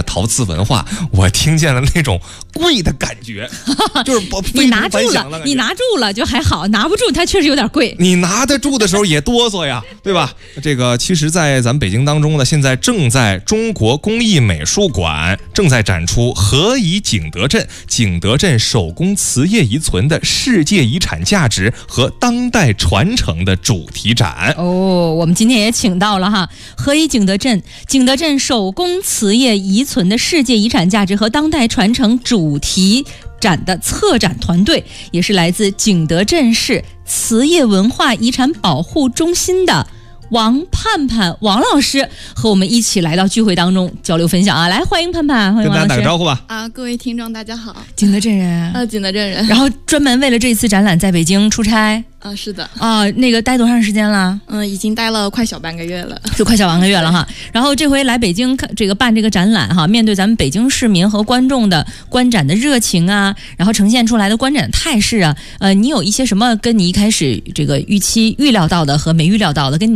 了陶瓷文化，我听见了那种贵的感觉，就是你拿住了就还好，拿不住它确实有点贵。 你拿得住的时候也哆嗦呀，对吧？这个其实在咱们北京当中呢，现在正在中国工艺美术馆正在展出何以景德镇手工瓷业遗存的世界遗产价值和当代传承的主题展。 我们今天也请到了何以景德镇手工瓷业遗存的世界遗产价值和当代传承主题展的策展团队，也是来自景德镇市瓷业文化遗产保护中心的王盼盼王老师，和我们一起来到聚会当中交流分享来，欢迎盼盼，欢迎王老师， 跟大家打个招呼吧。 各位听众大家好。 景德镇人景德镇人， 然后专门为了这一次展览在北京出差。 是的。 那个待多长时间了？ 已经待了快小半个月了。 就快小半个月了然后这回来北京办这个展览面对咱们北京市民和观众的观展的热情然后呈现出来的观展态势你有一些什么跟你一开始这个预料到的和没预料到的，跟